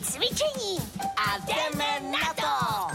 cvičení a jdeme na to!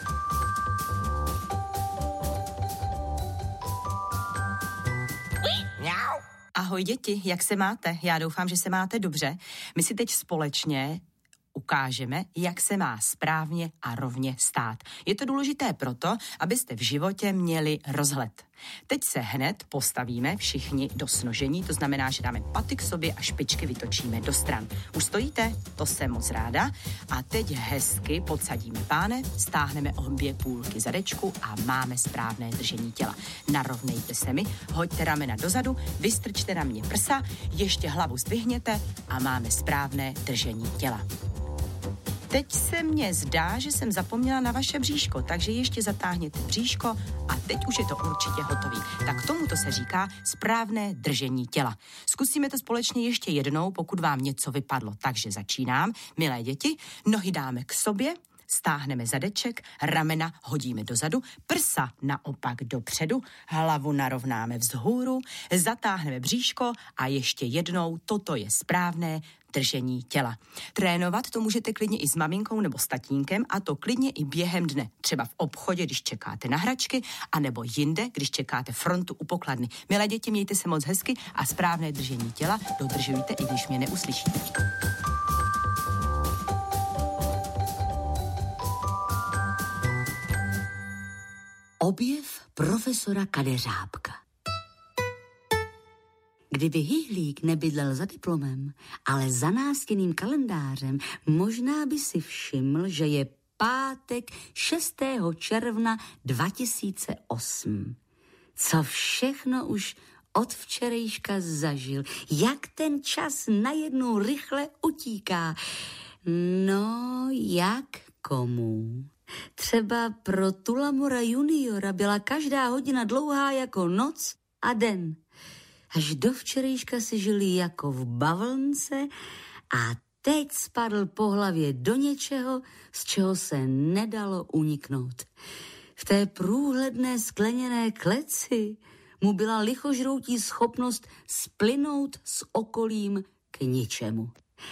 Ahoj děti, jak se máte? Já doufám, že se máte dobře. My si teď společně ukážeme, jak se má správně a rovně stát. Je to důležité proto, abyste v životě měli rozhled. Teď se hned postavíme všichni do snožení, to znamená, že dáme paty k sobě a špičky vytočíme do stran. Už stojíte? To jsem moc ráda. A teď hezky podsadíme pánev, stáhneme obě půlky zadečku a máme správné držení těla. Narovnejte se mi, hoďte ramena dozadu, vystrčte na mě prsa, ještě hlavu zdvihněte a máme správné držení těla. Teď se mně zdá, že jsem zapomněla na vaše bříško, takže ještě zatáhněte bříško a teď už je to určitě hotový. Tak tomuto se říká správné držení těla. Zkusíme to společně ještě jednou, pokud vám něco vypadlo. Takže začínám. Milé děti, nohy dáme k sobě, stáhneme zadeček, ramena hodíme dozadu, prsa naopak dopředu, hlavu narovnáme vzhůru, zatáhneme bříško a ještě jednou, toto je správné držení těla. Trénovat to můžete klidně i s maminkou nebo s tatínkem a to klidně i během dne. Třeba v obchodě, když čekáte na hračky, anebo jinde, když čekáte frontu u pokladny. Milé děti, mějte se moc hezky a správné držení těla dodržujte, i když mě neuslyšíte. Objev profesora Kadeřábka. Kdyby Hyhlík nebydlel za diplomem, ale za nástěnným kalendářem, možná by si všiml, že je pátek 6. června 2008. Co všechno už od včerejška zažil, jak ten čas najednou rychle utíká. No, jak komu? Třeba pro Tulamora juniora byla každá hodina dlouhá jako noc a den. Až do včerejška si žili jako v bavlnce a teď spadl po hlavě do něčeho, z čeho se nedalo uniknout. V té průhledné skleněné kleci mu byla lichožroutí schopnost splynout s okolím k ničemu.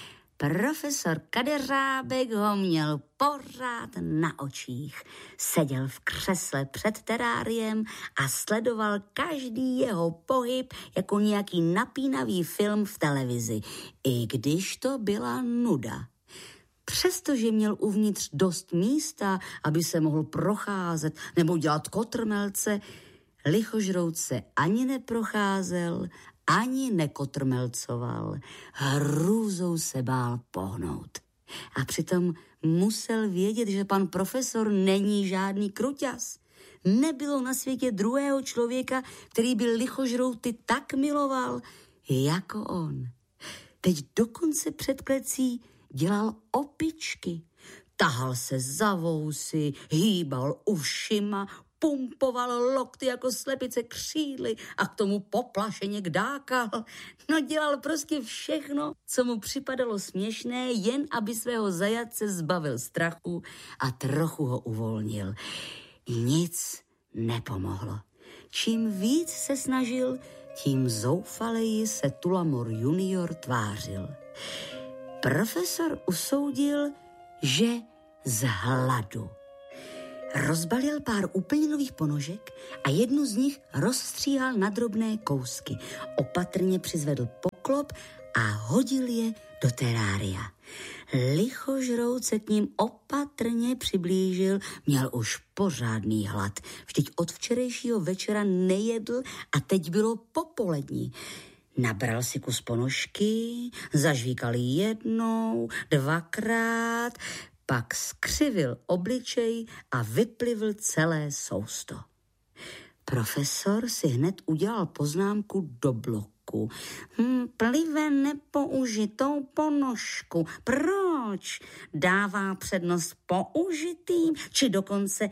Profesor Kadeřábek ho měl pořád na očích. Seděl v křesle před teráriem a sledoval každý jeho pohyb jako nějaký napínavý film v televizi, i když to byla nuda. Přestože měl uvnitř dost místa, aby se mohl procházet nebo dělat kotrmelce, lichožroutce ani neprocházel, ani nekotrmelcoval. Hrůzou se bál pohnout. A přitom musel vědět, že pan profesor není žádný kruťas. Nebylo na světě druhého člověka, který by lichožrouty tak miloval, jako on. Teď dokonce před klecí dělal opičky. Tahal se za vousy, hýbal ušima, pumpoval lokty jako slepice křídly a k tomu poplašeně kdákal. No dělal prostě všechno, co mu připadalo směšné, jen aby svého zajatce zbavil strachu a trochu ho uvolnil. Nic nepomohlo. Čím víc se snažil, tím zoufaleji se Tulamor junior tvářil. Profesor usoudil, že z hladu. Rozbalil pár úplně nových ponožek a jednu z nich rozstříhal na drobné kousky. Opatrně přizvedl poklop a hodil je do terária. Lichožrout se k ním opatrně přiblížil, měl už pořádný hlad. Vždyť od včerejšího večera nejedl a teď bylo popolední. Nabral si kus ponožky, zažvíkal jednou, dvakrát, pak skřivil obličej a vyplivl celé sousto. Profesor si hned udělal poznámku do bloku. Plive nepoužitou ponožku. Proč? Dává přednost použitým, či dokonce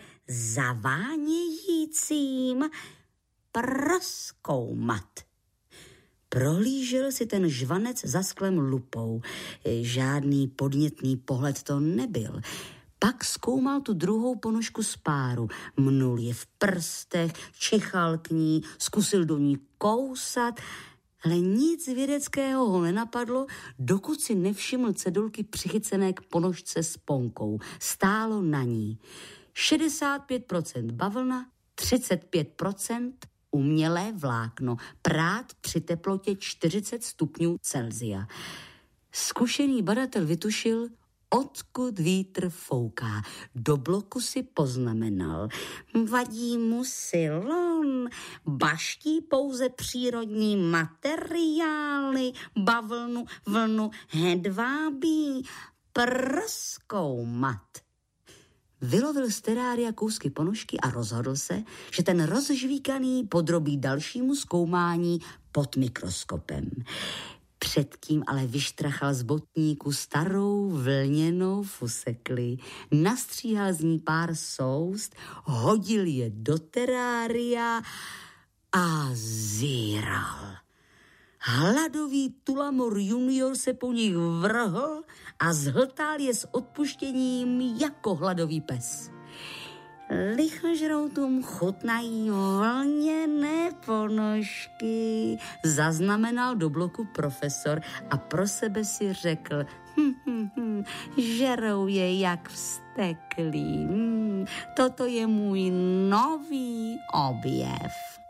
zavánějícím? Prozkoumat. Prohlížel si ten žvanec za sklem lupou. Žádný podnětný pohled to nebyl. Pak zkoumal tu druhou ponožku z páru. Mnul je v prstech, čichal k ní, zkusil do ní kousat Ale nic vědeckého ho nenapadlo, dokud si nevšiml cedulky přichycené k ponožce s ponkou. Stálo na ní 65% bavlna, 35% umělé vlákno, prát při teplotě 40 stupňů Celsia. Zkušený badatel vytušil, odkud vítr fouká. Do bloku si poznamenal. Vadí mu silon, baští pouze přírodní materiály, bavlnu, vlnu, hedvábí, prozkoumat. Vylovil z terária kousky ponožky a rozhodl se, že ten rozžvíkaný podrobí dalšímu zkoumání pod mikroskopem. Předtím ale vyštrachal z botníku starou vlněnou fusekli, nastříhal z ní pár soust, hodil je do terária a zíral. Hladový Tulamor junior se po nich vrhl a zhltal je s odpuštěním jako hladový pes. Lichožroutům chutnají vlněné ponožky, zaznamenal do bloku profesor a pro sebe si řekl, žerou je jak vzteklí. Toto je můj nový objev.